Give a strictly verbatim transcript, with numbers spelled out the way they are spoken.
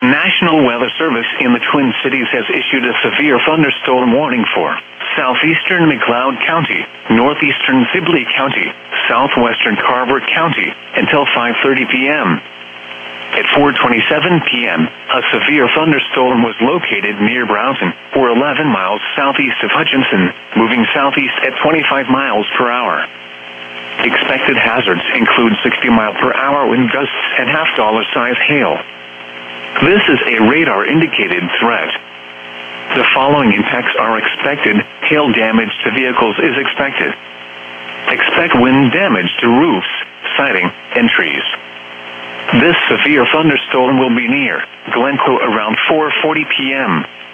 National Weather Service in the Twin Cities has issued a severe thunderstorm warning for southeastern McLeod County, northeastern Sibley County, southwestern Carver County until five thirty p.m. At four twenty-seven p.m., a severe thunderstorm was located near Brownton, or eleven miles southeast of Hutchinson, moving southeast at twenty-five miles per hour. Expected hazards include sixty mile per hour wind gusts and half-dollar size hail. This is a radar-indicated threat. The following impacts are expected. Hail damage to vehicles is expected. Expect wind damage to roofs, siding, and trees. This severe thunderstorm will be near Glencoe around four forty p.m.